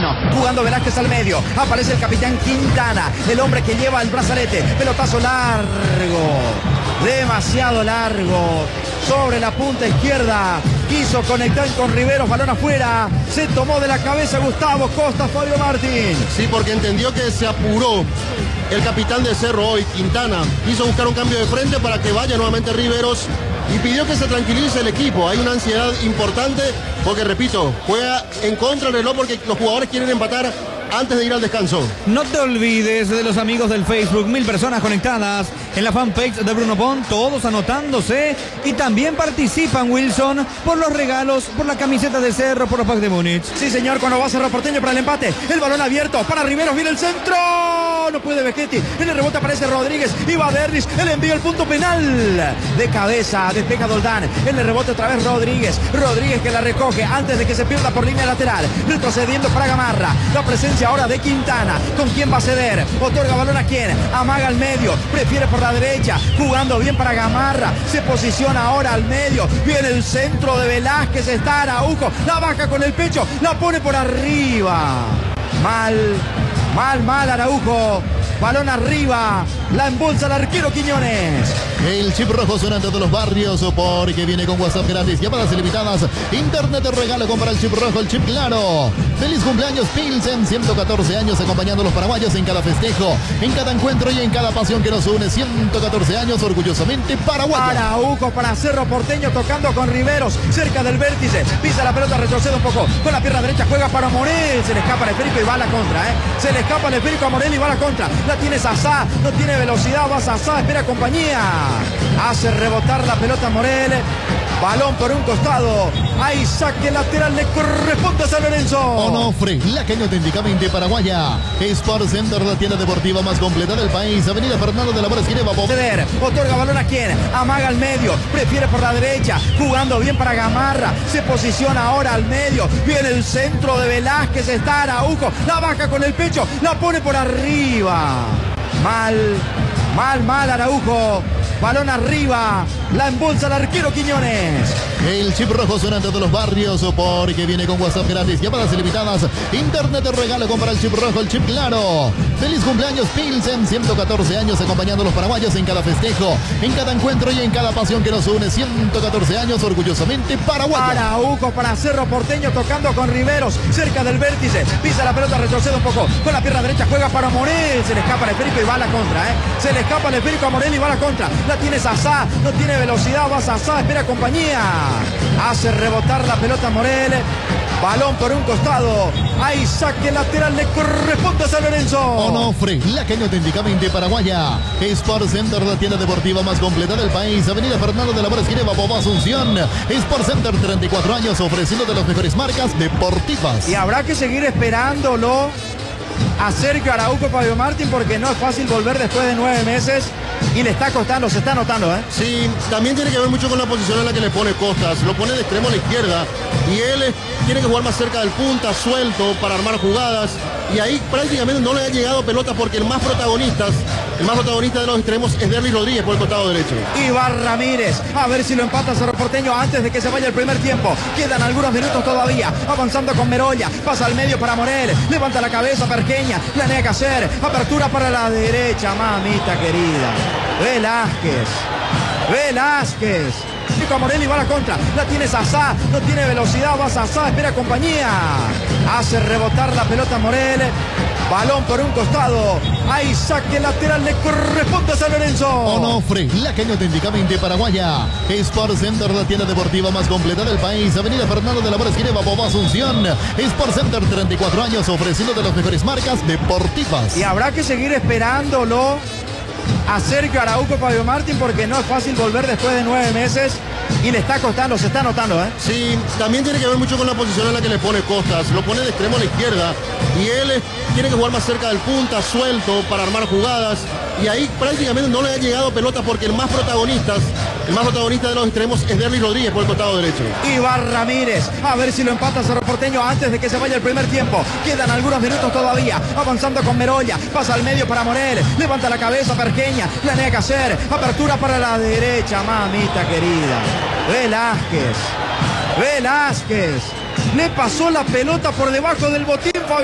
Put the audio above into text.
Moreno, jugando Velázquez al medio, aparece el capitán Quintana, el hombre que lleva el brazalete, pelotazo largo, demasiado largo, sobre la punta izquierda, quiso conectar con Riveros, balón afuera, se tomó de la cabeza Gustavo Costa, Fabio Martín. Sí, porque entendió que se apuró el capitán de Cerro hoy, Quintana, quiso buscar un cambio de frente para que vaya nuevamente Riveros y pidió que se tranquilice el equipo. Hay una ansiedad importante porque, repito, juega en contra del reloj porque los jugadores quieren empatar antes de ir al descanso. No te olvides de los amigos del Facebook, 1000 personas conectadas en la fanpage de Bruno Pont, todos anotándose y también participan, Wilson, por los regalos, por la camiseta de Cerro, por los packs de Múnich. Sí, señor, cuando va Cerro Porteño para el empate, el balón abierto para Riveros, viene el centro, no puede Becchetti, en el rebote aparece Rodríguez, y va Derlis, el envío al punto penal, de cabeza, despeja Doldán, en el rebote otra vez Rodríguez que la recoge antes de que se pierda por línea lateral, retrocediendo para Gamarra, la presencia ahora de Quintana, ¿con quién va a ceder? Otorga balón a quién, amaga al medio, prefiere por la derecha, jugando bien para Gamarra, se posiciona ahora al medio, viene el centro de Velázquez, está Araujo, la baja con el pecho, la pone por arriba, mal Araujo, balón arriba, la embolsa el arquero Quiñones. El chip rojo sonando de los barrios porque viene con WhatsApp gratis, llamadas ilimitadas, internet de regalo, compra el chip rojo, el chip claro. Feliz cumpleaños Pilsen, 114 años acompañando a los paraguayos en cada festejo, en cada encuentro y en cada pasión que nos une. 114 años orgullosamente paraguayo. Araujo para Cerro Porteño tocando con Riveros, cerca del vértice, pisa la pelota, retrocede un poco, con la pierna derecha juega para Morel, se le escapa el esférico y va a la contra, se le escapa el esférico a Morel y va a la contra, la tiene Sasá, no tiene velocidad, va Sasá, espera compañía, hace rebotar la pelota Morel, balón por un costado, hay saque lateral, le corresponde a San Lorenzo. Onofre, la caña auténticamente paraguaya. Sport Center, la tienda deportiva más completa del país. Avenida Fernando de la Mora, esquina Ceder, otorga balón a quién, amaga al medio, prefiere por la derecha, jugando bien para Gamarra, se posiciona ahora al medio, viene el centro de Velázquez, está Araujo, la baja con el pecho, la pone por arriba, mal Araujo, balón arriba, la embolsa el arquero Quiñones. El chip rojo sonando de los barrios porque viene con WhatsApp gratis, llamadas ilimitadas, internet de regalo, compra el chip rojo, el chip claro. Feliz cumpleaños Pilsen, 114 años acompañando a los paraguayos en cada festejo, en cada encuentro y en cada pasión que nos une. 114 años orgullosamente paraguayo. Araujo para Cerro Porteño tocando con Riveros, cerca del vértice, pisa la pelota, retrocede un poco, con la pierna derecha juega para Morel, se le escapa el esférico y va a la contra, se le escapa el esférico a Morel y va a la contra, la tiene Sasá, no tiene velocidad, va Sasá, espera compañía, hace rebotar la pelota Morel, balón por un costado, hay saque lateral, le corresponde a San Lorenzo. Onofre, la caña auténticamente paraguaya. Sport Center, la tienda deportiva más completa del país. Avenida Fernando de la Mora, esquina Bobo Asunción. Sport Center, 34 años ofreciendo de las mejores marcas deportivas. Y habrá que seguir esperándolo a Sergio Araujo, Fabio Martín, porque no es fácil volver después de 9 meses y le está costando, se está notando, Sí, también tiene que ver mucho con la posición en la que le pone Costas, lo pone de extremo a la izquierda y él tiene que jugar más cerca del punta, suelto para armar jugadas y ahí prácticamente no le ha llegado pelota porque el más protagonista de los extremos es Derlis Rodríguez por el costado derecho. Y va Ramírez, a ver si lo empata Cerro Porteño antes de que se vaya el primer tiempo. Quedan algunos minutos todavía, avanzando con Merolla, pasa al medio para Morel, levanta la cabeza Perqueña, planea que hacer, apertura para la derecha, mamita querida. Velázquez. A Morel y va a la contra, la tiene Sasá, no tiene velocidad, va Sasá, espera compañía, hace rebotar la pelota Morel, balón por un costado, hay saque lateral, le corresponde a San Lorenzo. Onofre, la caña auténticamente paraguaya. Sport Center, la tienda deportiva más completa del país. Avenida Fernando de la Mora, esquina Bobo Asunción. Sport Center, 34 años ofreciendo de las mejores marcas deportivas. Y habrá que seguir esperándolo a Sergio Araujo, Fabio Martín, porque no es fácil volver después de 9 meses y le está costando, se está notando, Sí, también tiene que ver mucho con la posición en la que le pone Costas, lo pone de extremo a la izquierda y él tiene que jugar más cerca del punta, suelto para armar jugadas y ahí prácticamente no le ha llegado pelota porque el más protagonista de los extremos es Derlis Rodríguez por el costado derecho. Y va Ramírez, a ver si lo empata Cerro Porteño antes de que se vaya el primer tiempo. Quedan algunos minutos todavía, avanzando con Merolla, pasa al medio para Morel, levanta la cabeza Perqueña, planea que hacer, apertura para la derecha, mamita querida. Velázquez, le pasó la pelota por debajo del botín, Fabio.